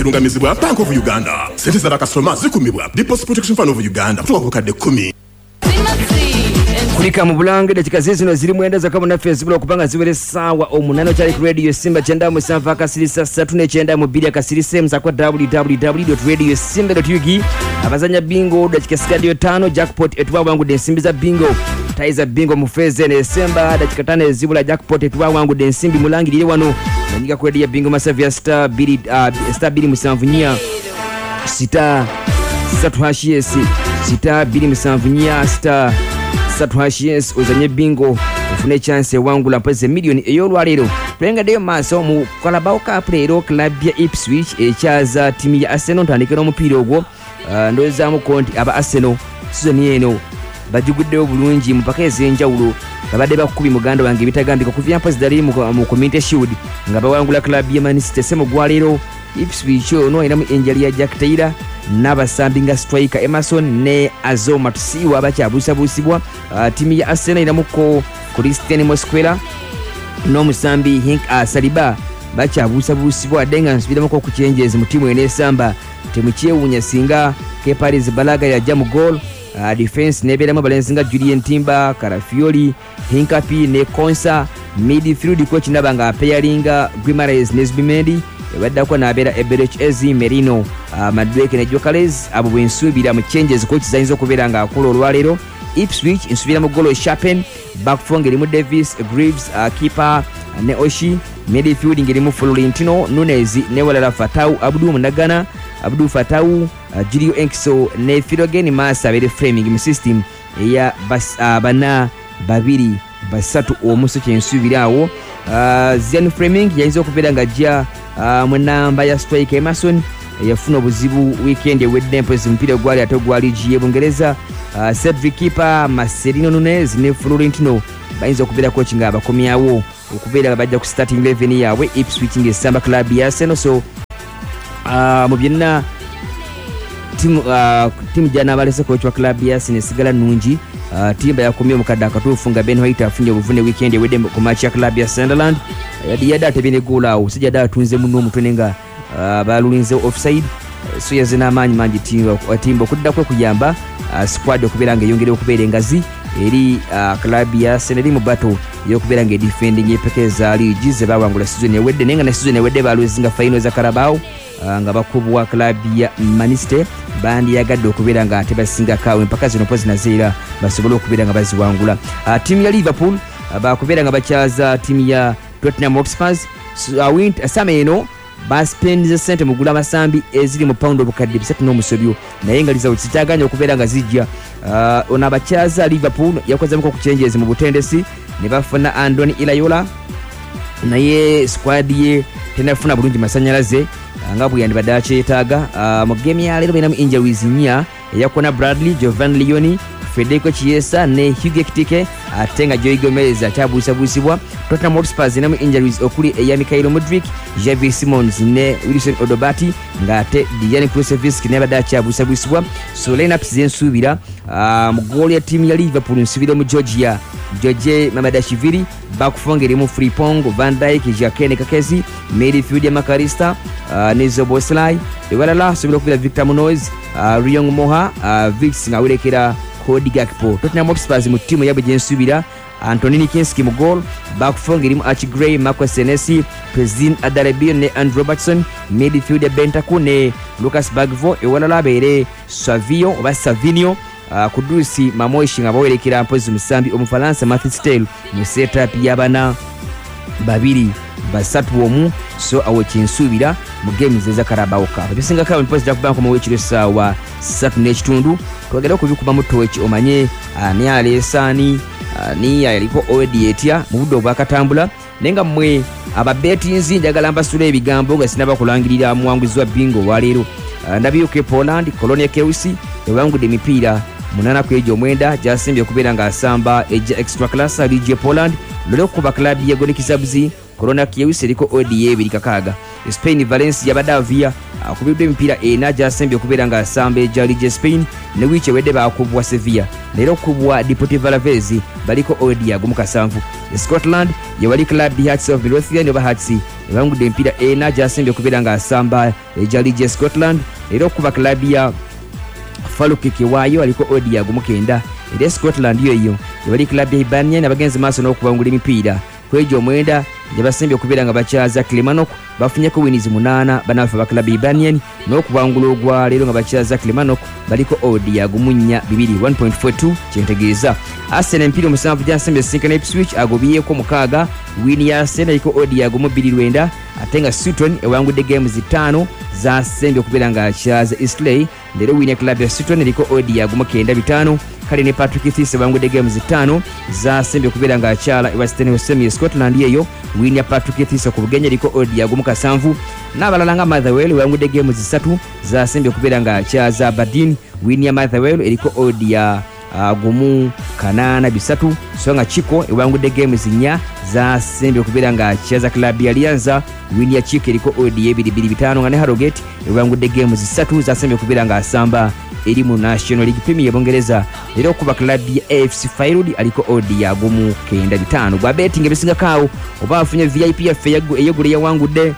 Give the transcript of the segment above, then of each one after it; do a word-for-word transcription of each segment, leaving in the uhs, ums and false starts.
erungamizibwa Bank of Uganda. Sente za bakasitoma zikumibwa Deposit Protection Fund of Uganda kutoka ku kadde kumi. Kulika mu Bulange dakika zino ziri mwenda za kama na Facebook okupanga zibere sawa omunano cyali ku radio Simba cyenda mu Sanva kasirisa tatu ne cyenda mu bili akasirise mza kwa w w w dot radio simba dot u g. Abazanya bingo dakika sikadio tano jackpot etwa wangu densimbi za bingo. Taiza bingo mufeze ne Semba dakika tano zibula jackpot etwa wangu densimbi mulangi lile wano. Nanyika kwa radio bingo masavia star bili uh, star bili musanvunia sita satu hashiesi sita bili musanvunia star satu hashies uzanye bingo ufune chance wangu la pese milioni eyolwalero tulenga deyo maso mu Carabao Cup lero club ya Ipswich echaza timu ya Arsenal tandikira omupira ogwo uh, ndoza mu konti aba Arsenal season yeno bajuguddeyo bulungi mpaka ezenjawulo babadde bakubi muganda wange bitagambika kuvya mpazi dali mu community shield nga bawangula club ya Man City semo gwalero Ipswich ono ina mu injury ya Jack Taylor n'abasambi nga striker Emerson ne Azoma tusiwa abakyabusa busibwa uh, timu ya Arsenal ina muko Christian Mosquera no musambi Hink uh, Saliba bakyabusa busibwa denga nsubira muko ku changes mu timu ene samba timu kyewunya singa ke Paris Balaga ya jamu goal uh, defense nebera mu balance nga Julian Timber Carafiori Hinkapi ne Konsa midfield coach nabanga pairinga Guimaraes Nesbimendi wadda kwa nabera Eberech Ezi Merino uh, Madweke ne Jokales abo bwensubira mu changes coach zainzo kubera nga akolo olwalero Ipswich insubira mu golo Shapen back four ngelimu Davis Greaves uh, keeper uh, ne Oshi midfield ngelimu Florentino Nunez ne walala Fatau Abdul Munagana Abdul Fatau uh, Julio Enkiso ne Filogen Massa bere framing mu system ya bas uh, bana babiri basatu omuso kyensubirawo uh, Zian framing yainzo kubera nga jia Uh, mwenamba ya strike Emerson yafuna obuzibu weekend ewedde mpezi mpira gwali ate gwali jiye Bungereza uh, Cedric keeper Marcelino Nunez ne Florentino bayinza okubera coach nga abakomyawo okubera bajja ku starting eleven yawe Ipswich ngesamba club ya Arsenal so uh, mu byonna timu uh, timu jana balese coach wa club ya Arsenal sigala nungi uh, timba yakomye mukadda akatufu nga Ben White afunye obuvune weekend ewedde ku match ya club ya Sunderland yadi yada tebine gola awo sijada atunze muno omutwe nga uh, balulinze offside uh, so yazina amanyi manji timba timba kudda kwe kuyamba uh, squad okubera nga yongere okubera engazi eri uh, club ya Arsenal mu battle yokubera nga defending epekeza ali jize bawangula season ewedde nenga na season ewedde balwezinga final za Carabao uh, nga bakubwa club ya Man City bandi yagadde okubera nga ate basinga kawe mpaka zino pozi nazira basobola okubera nga baziwangula uh, team ya Liverpool uh, bakubera nga bachaza team ya Tottenham Hotspur uh, wint asame eno baspendize sente mugula masambi eziri mu pound obukadde bisatu n'omusobyo naye nga lizawo kitaganya okubera nga zijja uh, ona bachaza Liverpool yakoze muko ku changes mu butendesi ne bafuna Andoni Iraola naye squad ye tenafuna bulungi masanyalaze uh, nga buyandi badache yetaga uh, mu game ya lero binamu injuries nya yakona Bradley Giovanni Leoni Federico Chiesa ne Hugo Ekitike atenga Joey Gomez achabusa busibwa Tottenham Hotspur inamu injuries okuli eya Mikhailo Mudryk Javi Simons ne Wilson Odobati ngate Diane Kulusevski ne badacha abusa busibwa so lineup zensubira uh, mu goal ya team ya Liverpool nsubira mu Georgia George Mamadashvili bakufongere mu Frimpong Van Dijk Jacqueline Kakezi midfield ya Makarista uh, ne Zoboslai ewalala subira kubira Victor Munoz uh, Riyong Moha uh, Vix ngawulekera Cody Gakpo Tottenham Hotspur mu timu yabo jensubira Anthony Kinski mu goal bakufongere mu Archie Gray Marco Senesi President Adarabio ne Andrew Robertson midfield ya Bentancur ne Lucas Bagvo ewalala bere Savio oba Savinio Uh, kudusi mamoishi nga bawerekera mpozi musambi omufalansa Matthew Stell mu setup yabana babiri basatu omu so awo kinsubira mu games za Carabao Cup bisinga kawo mpozi da kubanko mu wechiro sawa satu n'ekitundu twagera kubikuba mu tochi omanye uh, ni alesani uh, ni yaliko Oedietia mu budde obwakatambula nenga mmwe ababetins njagala mbasula ebigambo nga sinaba kulangirira muwanguzi wa bingo walero uh, ndabyuke Poland Colonia Keusi ewangudde emipiira munana kwejo mwenda jasimbye kubera nga asamba eja extra class Ligue Poland lolo kuba club ya Golikisabuzi Corona Kiyusi liko O D A birikakaga Spain Valencia Badavia akubiddwa emipiira ena gyasembye okubeera nga asamba egya Liga Spain ne wiiki ewedde baakubwa Sevilla leero okubwa Deportivo Alaves baliko odi agumu kasanvu. Scotland yewali club Hearts of Midlothian oba Hearts ebangudde emipiira ena gyasembye okubeera nga asamba egya Liga Scotland leero okuba club ya Falkirk waayo aliko odi agumu kenda. Era Scotland yo eyo yewali club ya Hibernian abagenzi maaso n'okubangula emipiira kwejo omwenda gyabasembye okubeera nga bakyaza Kilmarnock bafunyeko wins munaana banafe ba club Hibernian n'okubangula ogwa leero nga bakyaza Kilmarnock baliko odi agumunnya bibiri one point four two kyentegeeza. Arsenal emipiira omusanvu gyasembye sinkana Ipswich agobyeko mukaaga win ya Arsenal iko odi agumu bbiri lwenda ate nga Sutton ewangudde games ttaano zasembye okubeera nga akyaza Eastleigh leero win ya club ya Sutton eriko odi agumu kenda bitaano kale ne Patrick Thies bangudde games ttaano zasembye okubeera nga akyala Western Western Scotland yeyo win ya Patrick Thies ku bugenyi eriko odi agumu kasanvu n'abalala nga Motherwell bangudde games ssatu zasembye okubeera nga akyaza Aberdeen win ya Motherwell eriko odi ya agumu kanaana bisatu so nga Chiko ewangudde games nnya zasembye okubeera nga akyaza club ya Lianza win ya Chiko eriko odi ebiri biri bitaano nga ne Harrogate ewangudde games ssatu zasembye okubeera nga asamba eri mu National League Premier y'Obungereza leero okuba club ya A F C Feyenoord aliko odi agumu kenda bitaano. Gwa betting ebisingakaawo oba afunye V I P yaffe eyegula yawangudde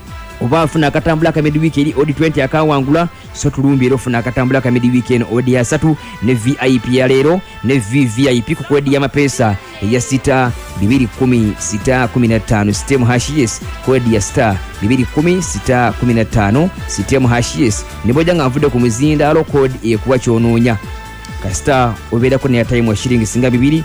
oba afuna akatambula ka midweek eri odi twenty akawangula so tulumbi era ofuna akatambula ka midweek eno odi ya satu ne V I P ya leero ne V V I P ku kwedi ya mapesa ya sita bibiri kumi sita kumi na ttaano system hashes kwedi ya star bibiri kumi sita kumi na ttaano system hashes niboja nga nvude ku muzinda alo code ekuwa kyonoonya ka star obeerako ne time wa shilingi singa bibiri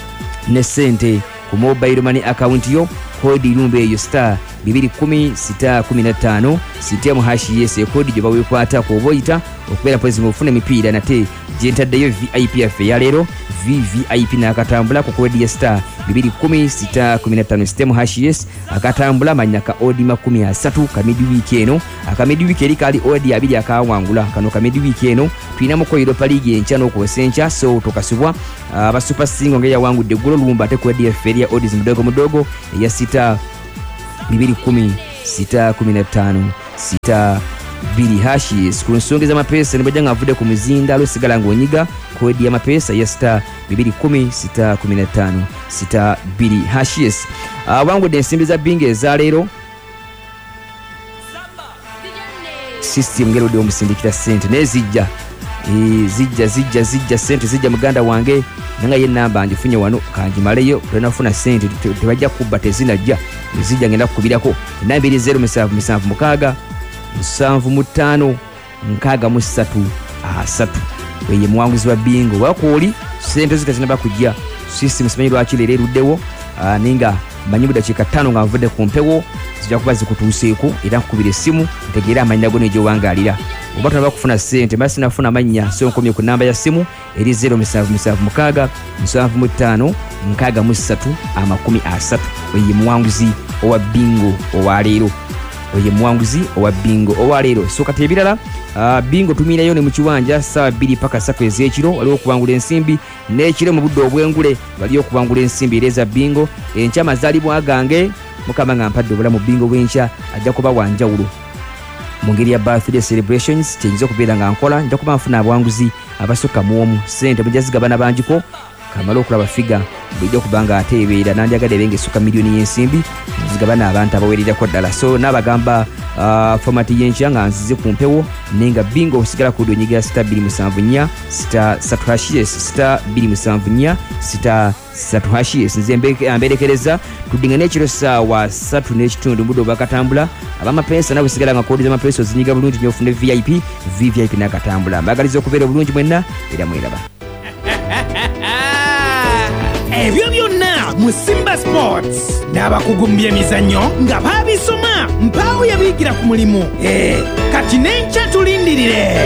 ne sente ku mobile money account yo kodi lumbe eyo star bibiri kumi sita kumi na ttaano system hashes kodi gye bawekwata ku oboyita okubeera pozi ngofuna emipiira nate gyentaddeyo V I P yaffe ya leero V V I P n'akatambula ku kodi ya star bibiri kumi sita kumi na ttaano system hashes akatambula manya ka odi makumi asatu ka midweek eno aka midweek eri kali odi abiri akawangula kano ka midweek eno tulina mu Europa League enkya n'okusencha so tokasubwa aba super single ngeya wangudde golo lumba ate kodi ya feria odds mudogo mudogo ya sita bibiri kumi sita kumi na ttaano sita biri hashes ku nsonga z'amapesa nibaja nga avude ku muzinda lusigala ng'onyiga kodi ya mapesa ya star bibiri kumi sita kumi na ttaano sita biri hashes. Awangudde ensimbi za binga eza leero system ngero dio musindikira sente nezijja e zijja zijja zijja sente zijja muganda wange nanga ye namba njifunye wano kanjimaleyo tunafuna sente tebajja kubba tezinajja zijja ngenda kukubirako nambiri zero musanvu musanvu mukaaga musanvu mu ttaano nkaaga mu ssatu asatu weye muwanguzi wa bingo wakoli sente zitazinaba kujja system simanyi lwaki leero eruddewo ninga manyi budakiika ttaano nga nvudde ku mpewo zijja kuba zikutuuseeko era nkukubira essimu ntegeera amannya go n'egyo wangalira oba tunaba kufuna sente mba sinafuna mannya so nkomye ku namba ya simu eri zero musanvu musanvu mukaaga musanvu mu ttaano nkaaga mu ssatu amakumi asatu weye muwanguzi owa bingo owa leero oye muwanguzi owa bingo owa leero so kati ebirala uh, bingo tumiirayo ne mu kiwanja ssaawa bbiri paka ssatu ez'ekiro waliwo okubangula ensimbi n'ekiro mu budde obwengule waliyo okubangula ensimbi era eza bingo enkya amazaalibwa gange mukama nga mpadde obulamu bingo bw'enkya ajja kuba wanjawulo mu ngeri ya birthday celebrations kyenyiza okubeera nga nkola nja kuba nfuna abawanguzi abasukka mu omu sente mujja zigabana bangiko kamala okulaba figa bijja kubanga ateebeera nandyagadde ebenge esukka miliyoni y'ensimbi zigabana abantu abaweererako ddala so n'abagamba uh, format y'enkya nga nzize ku mpewo nenga bingo osigala ku ddyo nyiga sita bbiri musanvu nnya sita ssatu hashes sita bbiri musanvu nnya sita ssatu hashes nze mberekereza tudinga n'ekiro ssaawa ssatu n'ekitundu mudde obakatambula abamapeesa nawe sigala nga koodi z'amapeesa ozinyiga bulungi nyofune V I P V V I P n'akatambula mbagaliza okubeera obulungi mwenna era mweraba. Ebyo byonna mu Simba Sports n'abakugu mu by'emizannyo nga baabisoma mpaawo yabiyigira ku mulimu eh kati n'enkya tulindirire.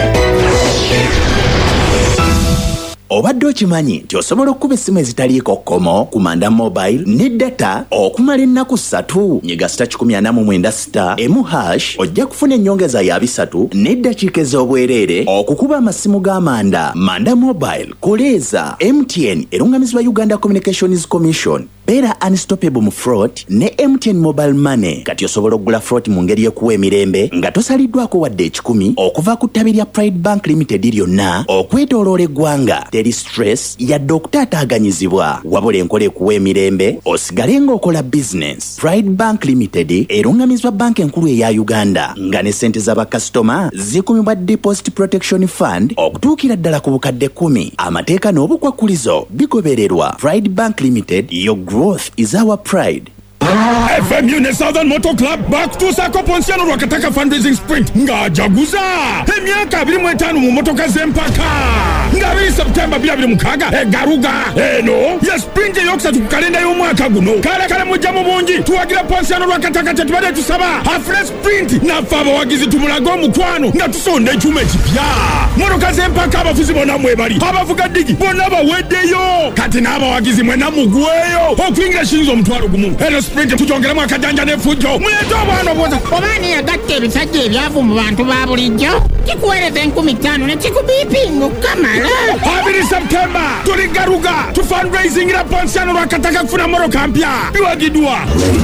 Obadde okimanyi nti osobola okuba essimu ezitaliiko kkomo ku Manda Mobile ne data okumala ennaku ssatu nyiga sita kikumi ana mu mwenda sita emu hash ojja kufuna ennyongeza ya bisatu n'eddakiika ez'obwereere okukuba amasimu g'amanda. Manda Mobile koleeza M T N erungamizibwa Uganda Communications Commission. beera unstoppable mu float ne M T N mobile money kati osobola okugula float mu ngeri y'okuwa emirembe nga tosaliddwako wadde ekikumi okuva ku ttabi lya Pride Bank Limited lyonna okwetooloola eggwanga. Teri stress yadde okutaataaganyizibwa wabula enkola ekuwa emirembe osigale ng'okola business. Pride Bank Limited erungamizibwa banka enkulu eya Uganda nga ne ssente z'abakasitoma zikumibwa Deposit Protection Fund okutuukira ddala ku bukadde kumi. Amateeka n'obukwakkulizo bigobererwa. Pride Bank Limited, your growth is our pride. F M U ne Southern Motor Club back to Sako Ponsiano Rwakataka fundraising sprint nga jaguza emyaka abiri mu etaano mu motoka z'empaka nga biri September abiri mukaga egaruga eno ya sprint yokusatu ku kalenda y'omwaka guno kale kale mujja mu bungi tuwagira Ponsiano Rwakataka tetubadde tusaba afre sprint nafa abawagizi tumulaga omukwano nga tusonda ekyuma ekipya motoka z'empaka abafuzi bonna mwebali abavuga digi bonna baweddeyo kati n'abawagizi mwena mugweyo okwingira shinzo omutwalo gumu eno sprint tujongeramu akajanja n'effujjo mulete obwana obwoza obaani yagatta ebisajja ebyavu mu bantu ba bulijjo kikuweereza enkumi ttaano ne kikubiipinga okukamala abiri September tuli garuga tu fundraising ira Ponsiano Rwakataka kufuna motoka mpya biwagiddwa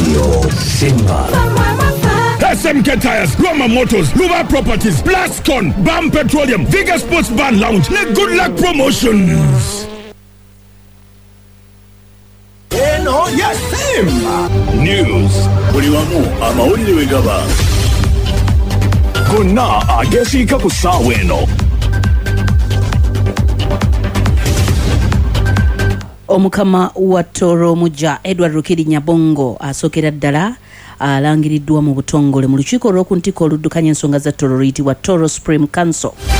S M K Tires, Roma Motors, Luba Properties, Plascon, Bam Petroleum, Vega Sports Bar Lounge, ne Good Luck Promotions. Eno ya Simba News buli wamu amawulire we gaba gonna agesiika ku ssaawa eno. Omukama wa Toro Muja Edward Rukiri Nyabongo asookera ddala alangiriddwa mu butongole mu lukiiko olw'oku ntikko oluddukanya ensonga za Toro luyitibwa Toro Supreme Council.